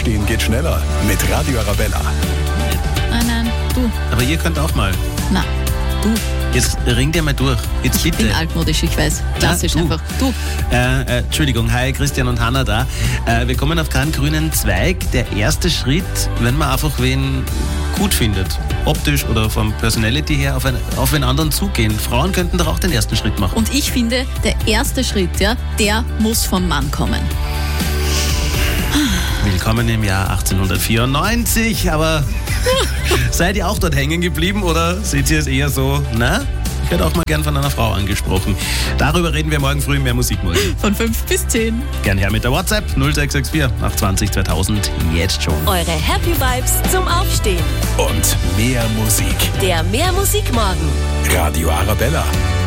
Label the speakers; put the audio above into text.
Speaker 1: Aufstehen geht schneller mit Radio Arabella.
Speaker 2: Nein, du.
Speaker 3: Aber ihr könnt auch mal.
Speaker 2: Na, du.
Speaker 3: Jetzt ring dir mal durch. Jetzt
Speaker 2: Ich
Speaker 3: bitte.
Speaker 2: bin altmodisch, ich weiß. Klassisch
Speaker 3: Ja, du.
Speaker 2: einfach. Du.
Speaker 3: Entschuldigung, hi, Christian und Hanna da. Wir kommen auf keinen grünen Zweig. Der erste Schritt, wenn man einfach wen gut findet, optisch oder vom Personality her, auf einen anderen zugehen. Frauen könnten doch auch den ersten Schritt machen.
Speaker 2: Und ich finde, der erste Schritt, ja, der muss vom Mann kommen.
Speaker 3: Willkommen im Jahr 1894, aber seid ihr auch dort hängen geblieben oder seht ihr es eher so, na? Ich werde auch mal gern von einer Frau angesprochen. Darüber reden wir morgen früh in mehr Musikmorgen.
Speaker 2: Von 5 bis 10.
Speaker 3: Gern her mit der WhatsApp 0664 820 2000 jetzt schon.
Speaker 4: Eure Happy Vibes zum Aufstehen.
Speaker 1: Und mehr Musik.
Speaker 4: Der Mehr Musik Morgen.
Speaker 1: Radio Arabella.